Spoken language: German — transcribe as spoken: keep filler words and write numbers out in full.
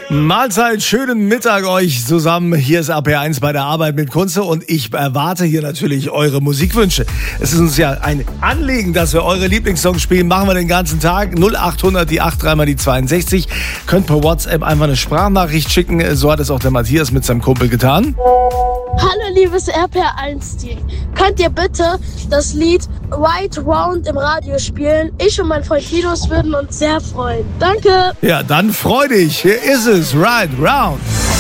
Mahlzeit, schönen Mittag euch zusammen. Hier ist R P R eins bei der Arbeit mit Kunze und ich erwarte hier natürlich eure Musikwünsche. Es ist uns ja ein Anliegen, dass wir eure Lieblingssongs spielen. Machen wir den ganzen Tag. null acht hundert, die acht, dreimal die zweiundsechzig. Könnt per WhatsApp einfach eine Sprachnachricht schicken. So hat es auch der Matthias mit seinem Kumpel getan. Hallo liebes R P R eins Team. Könnt ihr bitte das Lied Right Round im Radio spielen? Ich und mein Freund Linus würden uns sehr freuen. Danke. Ja, dann freu dich. Hier ist es. Right Round.